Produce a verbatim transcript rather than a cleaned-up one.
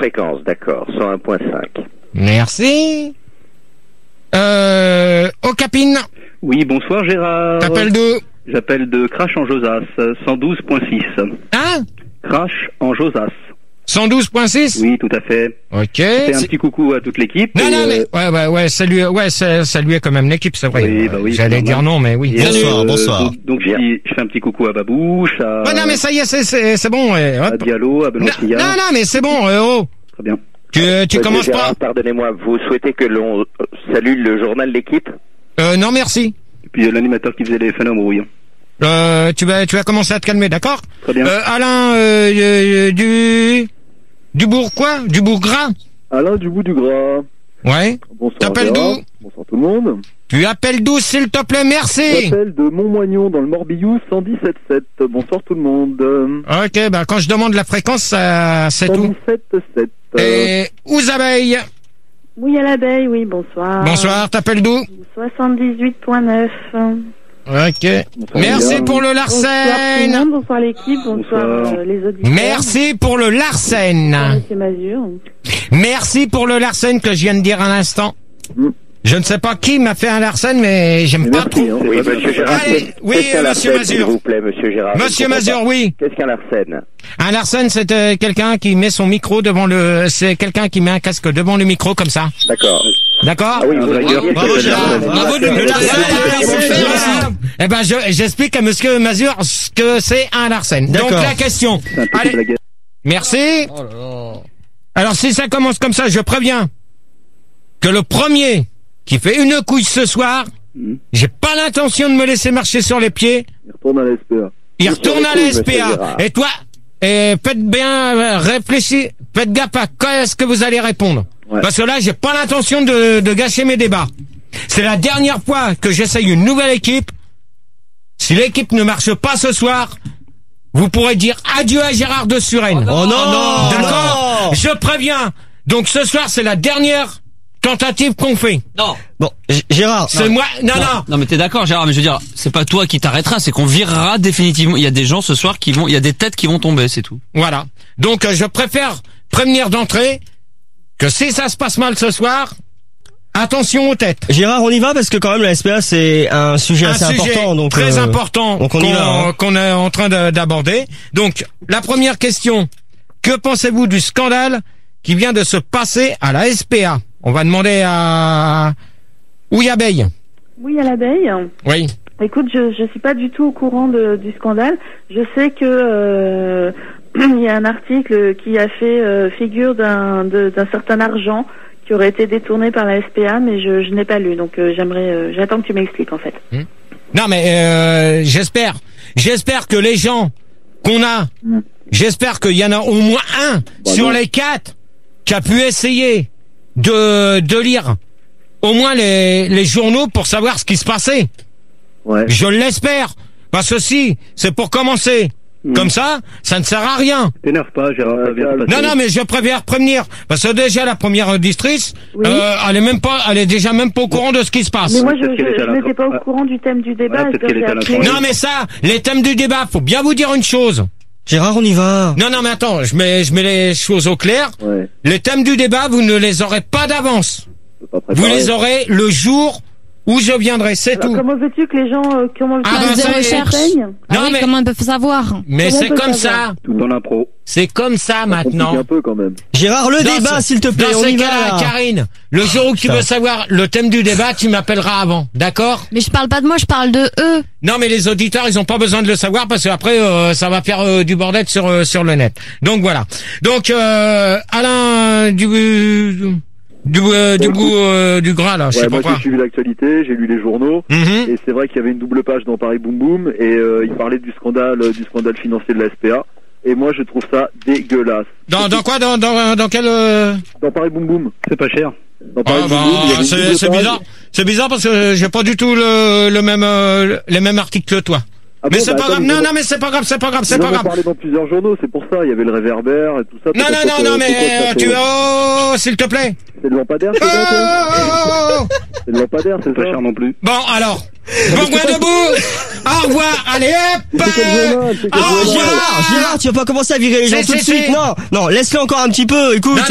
fréquence, d'accord, cent un point cinq. Merci. Euh, Okapine. Oui, bonsoir Gérard. T'appelles d'où? J'appelle de Crash en Josas, cent douze point six. Hein? Crash en Josas. cent douze point six? Oui, tout à fait. Ok. C'est un petit coucou à toute l'équipe. Non, et, non, mais, euh, ouais, ouais, ouais, salut, ouais, saluer quand même l'équipe, c'est vrai. Oui, bah oui, J'allais c'est dire normal. non, mais oui. et, Bonsoir, euh, bonsoir. Donc, donc je, dis- je fais un petit coucou à Babouche, à, Ouais, non, mais ça y est, c'est, c'est, c'est bon, ouais, à hop. Diallo, à Non, Benoît Sillard. non, non, mais c'est bon, euh, oh. Très bien. Tu, euh, tu Monsieur commences Gérard, pas? Pardonnez-moi, vous souhaitez que l'on euh, salue le journal L'équipe? Euh, non, merci. Et puis euh, l'animateur qui faisait les phénomènes. Euh, tu vas, tu vas commencer à te calmer, d'accord? Très bien. Euh, Alain, euh, euh, du, du bourg quoi? Du bourg gras? Alain du bout du gras. Ouais. Bonsoir. T'appelles Gérard. d'où? Bonsoir tout le monde. Tu appelles d'où, s'il te plaît, merci. J'appelle de Montmoignon dans le Morbihan cent dix-sept sept. Bonsoir tout le monde. Ok, bah, quand je demande la fréquence, ça, c'est tout. cent dix-sept sept. Et, aux abeilles. Oui, à l'abeille, oui, bonsoir. Bonsoir, t'appelles d'où? soixante-dix-huit point neuf. Ok. Merci Gérard. pour le Bonsoir tout le Larsen. monde, bonsoir l'équipe, bonsoir, Bonsoir. euh, les auditeurs. Merci pour le Bonsoir, Larsen. Monsieur Mazur. Merci pour le Larsen que je viens de dire à l'instant. Mm. Je ne sais pas qui m'a fait un Larsen, mais j'aime pas trop. Merci. Hein. Oui, monsieur Gérard. Allez, qu'est- oui, qu'est-ce qu'un euh, Larsen, monsieur Mazur. s'il vous plaît, monsieur Gérard. Monsieur Je ne comprends Mazur, pas. oui. Qu'est-ce qu'un Larsen? Un Larsen, c'est euh, quelqu'un qui met son micro devant le, c'est quelqu'un qui met un casque devant le micro comme ça. D'accord. D'accord? Ah oui, vous Bravo, voyez, bravo, c'est Gérard. Larsen. Bravo de nous Le le Larsen, il faut le faire aussi. Eh ben, je, j'explique à monsieur Mazur ce que c'est un Larsen. Donc, D'accord. la question. C'est un petit Allez. blagueur. Merci. Alors, si ça commence comme ça, je préviens que le premier qui fait une couille ce soir, Mhm. j'ai pas l'intention de me laisser marcher sur les pieds. Il retourne à la S P A. Il Sur retourne les à couilles, la S P monsieur A. Gérard. Et toi, et faites bien euh, réfléchir, faites gaffe à quoi est-ce que vous allez répondre. Ouais. Parce que là, j'ai pas l'intention de, de gâcher mes débats. C'est la dernière fois que j'essaye une nouvelle équipe. Si l'équipe ne marche pas ce soir, vous pourrez dire adieu à Gérard de Suresnes. Oh non! D'accord? Je préviens. Donc ce soir, c'est la dernière tentative qu'on fait. Non. Bon, G- Gérard. C'est moi. Non, non. Non, mais t'es d'accord, Gérard, mais je veux dire, c'est pas toi qui t'arrêteras, c'est qu'on virera définitivement. Il y a des gens ce soir qui vont, il y a des têtes qui vont tomber, c'est tout. Voilà. Donc euh, je préfère prévenir d'entrée que si ça se passe mal ce soir, attention aux têtes. Gérard, on y va parce que quand même la S P A c'est un sujet Un assez sujet important, donc très euh, important donc on y qu'on va, hein. qu'on est en train de- d'aborder. Donc la première question, que pensez-vous du scandale qui vient de se passer à la S P A? On va demander à Oui Abeille. Oui, à l'abeille. Oui. Écoute, je je suis pas du tout au courant de, du scandale. Je sais que euh, il y a un article qui a fait euh, figure d'un de- d'un certain argent qui aurait été détourné par la S P A, mais je, je n'ai pas lu, donc euh, j'aimerais, euh, j'attends que tu m'expliques en fait. Non mais euh, j'espère, j'espère que les gens qu'on a, Mm. j'espère qu'il y en a au moins un sur les quatre qui a pu essayer de de lire au moins les les journaux pour savoir ce qui se passait. Ouais. Je l'espère, parce que si c'est pour commencer comme ça, ça ne sert à rien. T'énerve pas, Gérard, ça vient de Non, passer. non, mais je préfère prévenir, parce que déjà la première auditrice, Oui. euh, elle est même pas, elle est déjà même pas au courant de ce qui se passe. Mais moi, je peut-être qu'elle était à je, la je n'étais pas fin. au courant du thème du débat. Ouais, peut-être donc qu'elle j'ai était à la appris- fin. Non, mais ça, les thèmes du débat, faut bien vous dire une chose. Gérard, on y va. Non, non, mais attends, je mets, je mets les choses au clair. Ouais. Les thèmes du débat, vous ne les aurez pas d'avance. Je peux pas Vous préparer. les aurez le jour où je viendrai, c'est Alors, tout. comment veux-tu que les gens, euh, comment Ah, veux-tu bah, que ça, les gens ils- renseignent Ah Non, oui, mais- comment ils peuvent savoir? Mais Comment c'est on peut comme savoir ça. Tout en impro. C'est comme ça Ça complique maintenant. un peu quand même. Gérard, le Dans débat, ce- s'il te plaît, Dans on ces y cas-là, va. Karine, le jour où tu Putain. veux savoir le thème du débat, tu m'appelleras avant, d'accord? Mais je parle pas de moi, je parle de eux. Non, mais les auditeurs, ils ont pas besoin de le savoir parce qu'après, euh, ça va faire euh, du bordel sur euh, sur le net. Donc voilà. Donc euh, Alain du du euh, du Bon, goût euh, du gras là, je Ouais, sais pas moi quoi. j'ai suivi l'actualité, j'ai lu les journaux, Mhm. et c'est vrai qu'il y avait une double page dans Paris Boom Boom, et euh, il parlait du scandale, euh, du scandale financier de la S P A, et moi je trouve ça dégueulasse. Dans dans quoi dans dans dans quel euh... Dans Paris Boom Boom. C'est pas cher. Dans Paris Ah Boom Boom, il y bah avait une c'est double c'est page. bizarre. C'est bizarre parce que j'ai pas du tout le le même euh, les mêmes articles que toi. Ah mais bon, c'est bah, pas attends, grave. ils Non en- non mais c'est pas grave, c'est pas grave, c'est ils pas en ont grave. parlé dans plusieurs journaux, c'est pour ça, il y avait le réverbère et tout ça. Non peut-être non non que- non mais pourquoi ça euh, tu fait- oh s'il te plaît. C'est le lampadaire, c'est Oh, ça toi oh, oh, oh. C'est le lampadaire, c'est C'est pas ça cher non plus. Bon alors, bon coin debout. Au revoir. Allez hop. C'est quel journal, c'est quel Au journal revoir. Gérard, Gérard, tu vas pas commencer à virer les gens Si, tout de si, suite. si. Non, non, laisse-le encore un petit peu, écoute. Non,